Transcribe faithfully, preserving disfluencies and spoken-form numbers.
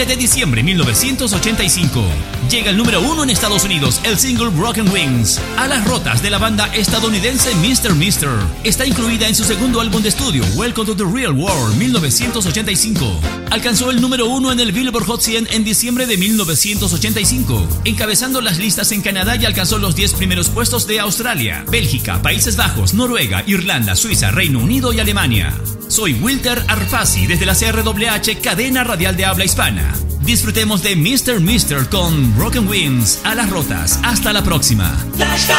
veinte de diciembre de mil novecientos ochenta y cinco. Llega el número uno en Estados Unidos, el single Broken Wings. Alas rotas de la banda estadounidense mister mister está incluida en su segundo álbum de estudio, Welcome to the Real World, mil novecientos ochenta y cinco. Alcanzó el número uno en el Billboard Hot cien en diciembre de mil novecientos ochenta y cinco, encabezando las listas en Canadá y alcanzó los diez primeros puestos de Australia, Bélgica, Países Bajos, Noruega, Irlanda, Suiza, Reino Unido y Alemania. Soy Wilter Arfasi desde la C R W H, cadena radial de habla hispana. Disfrutemos de mister mister con Broken Wings, Alas rotas. Hasta la próxima.